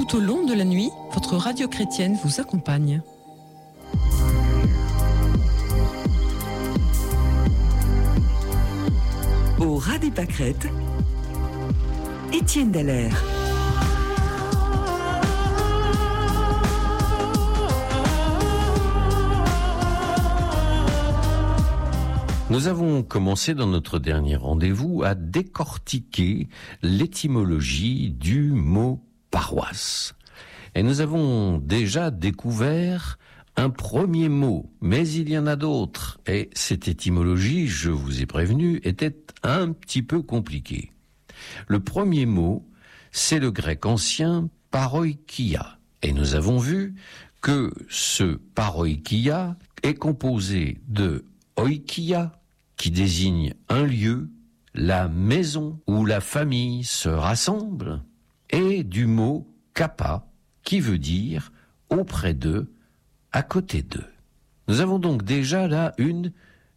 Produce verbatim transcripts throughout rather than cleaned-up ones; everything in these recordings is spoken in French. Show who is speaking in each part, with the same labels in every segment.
Speaker 1: Tout au long de la nuit, votre radio chrétienne vous accompagne.
Speaker 2: Au ras des pâquerettes, Étienne Dallaire.
Speaker 3: Nous avons commencé dans notre dernier rendez-vous à décortiquer l'étymologie du mot paroisse. Et nous avons déjà découvert un premier mot, mais il y en a d'autres. Et cette étymologie, je vous ai prévenu, était un petit peu compliquée. Le premier mot, c'est le grec ancien paroikia. Et nous avons vu que ce paroikia est composé de oikia, qui désigne un lieu, la maison où la famille se rassemble, et du mot kappa, qui veut dire auprès d'eux, à côté d'eux. Nous avons donc déjà là une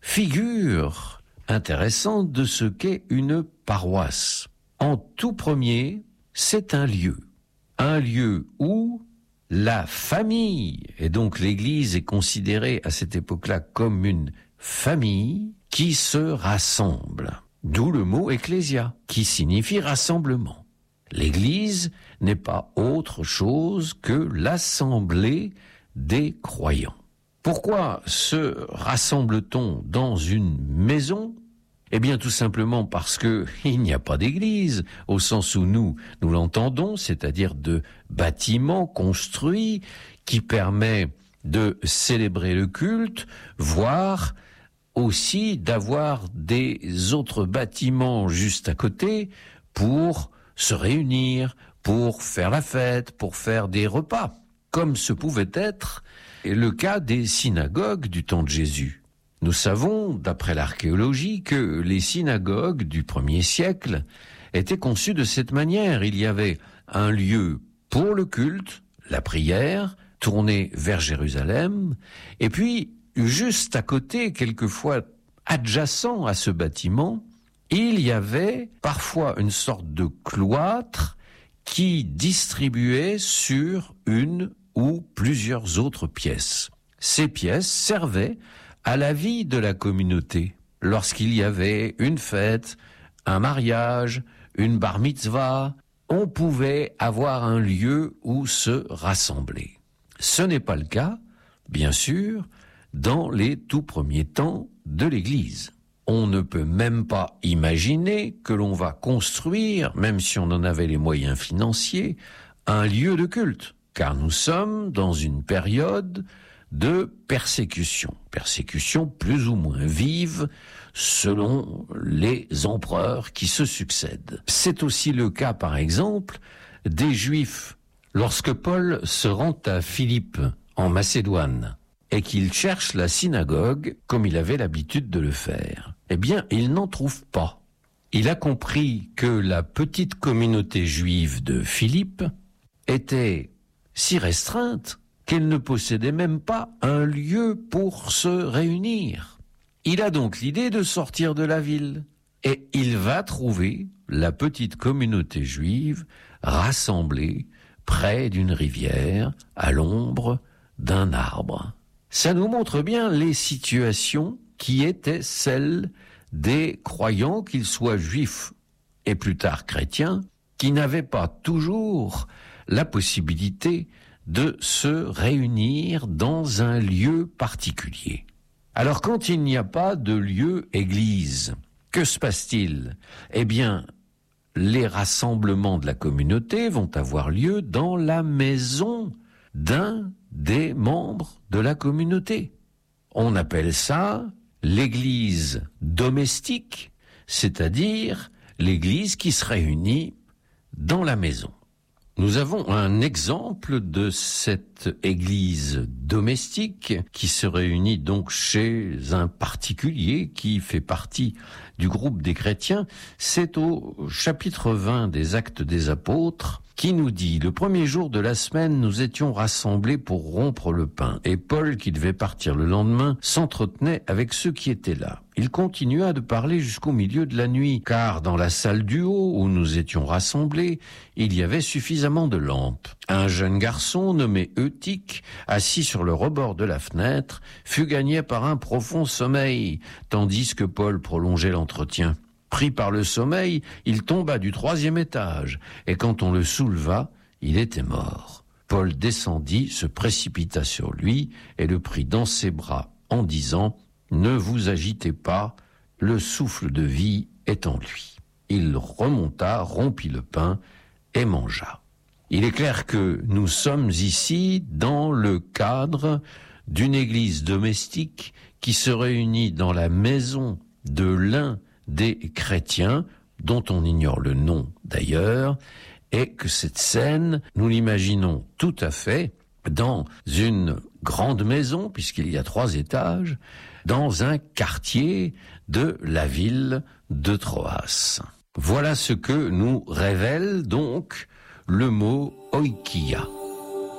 Speaker 3: figure intéressante de ce qu'est une paroisse. En tout premier, c'est un lieu. Un lieu où la famille, et donc l'Église est considérée à cette époque-là comme une famille qui se rassemble. D'où le mot ecclésia, qui signifie rassemblement. L'Église n'est pas autre chose que l'assemblée des croyants. Pourquoi se rassemble-t-on dans une maison ? Eh bien, tout simplement parce que il n'y a pas d'église, au sens où nous, nous l'entendons, c'est-à-dire de bâtiment construit qui permet de célébrer le culte, voire aussi d'avoir des autres bâtiments juste à côté pour se réunir, pour faire la fête, pour faire des repas, comme ce pouvait être le cas des synagogues du temps de Jésus. Nous savons, d'après l'archéologie, que les synagogues du premier siècle étaient conçues de cette manière. Il y avait un lieu pour le culte, la prière, tourné vers Jérusalem, et puis, juste à côté, quelquefois adjacent à ce bâtiment, il y avait parfois une sorte de cloître qui distribuait sur une ou plusieurs autres pièces. Ces pièces servaient à la vie de la communauté. Lorsqu'il y avait une fête, un mariage, une bar mitzvah, on pouvait avoir un lieu où se rassembler. Ce n'est pas le cas, bien sûr, dans les tout premiers temps de l'Église. On ne peut même pas imaginer que l'on va construire, même si on en avait les moyens financiers, un lieu de culte, car nous sommes dans une période de persécution, persécution plus ou moins vive selon les empereurs qui se succèdent. C'est aussi le cas, par exemple, des Juifs. Lorsque Paul se rend à Philippe, en Macédoine, et qu'il cherche la synagogue comme il avait l'habitude de le faire, eh bien, il n'en trouve pas. Il a compris que la petite communauté juive de Philippe était si restreinte qu'elle ne possédait même pas un lieu pour se réunir. Il a donc l'idée de sortir de la ville, et il va trouver la petite communauté juive rassemblée près d'une rivière, à l'ombre d'un arbre. Ça nous montre bien les situations qui étaient celles des croyants, qu'ils soient juifs et plus tard chrétiens, qui n'avaient pas toujours la possibilité de se réunir dans un lieu particulier. Alors quand il n'y a pas de lieu église, que se passe-t-il ? Eh bien, les rassemblements de la communauté vont avoir lieu dans la maison d'un des membres de la communauté. On appelle ça l'église domestique, c'est-à-dire l'église qui se réunit dans la maison. Nous avons un exemple de cette église domestique qui se réunit donc chez un particulier qui fait partie du groupe des chrétiens. C'est au chapitre vingt des Actes des Apôtres, qui nous dit « Le premier jour de la semaine, nous étions rassemblés pour rompre le pain, et Paul, qui devait partir le lendemain, s'entretenait avec ceux qui étaient là. Il continua de parler jusqu'au milieu de la nuit, car dans la salle du haut, où nous étions rassemblés, il y avait suffisamment de lampes. Un jeune garçon nommé Eutyche, assis sur le rebord de la fenêtre, fut gagné par un profond sommeil, tandis que Paul prolongeait l'entretien. Pris par le sommeil, il tomba du troisième étage, et quand on le souleva, il était mort. Paul descendit, se précipita sur lui, et le prit dans ses bras en disant « Ne vous agitez pas, le souffle de vie est en lui. » Il remonta, rompit le pain et mangea. Il est clair que nous sommes ici dans le cadre d'une église domestique qui se réunit dans la maison de l'un des chrétiens, dont on ignore le nom d'ailleurs, et que cette scène, nous l'imaginons tout à fait dans une grande maison, puisqu'il y a trois étages, dans un quartier de la ville de Troas. Voilà ce que nous révèle donc le mot oikia.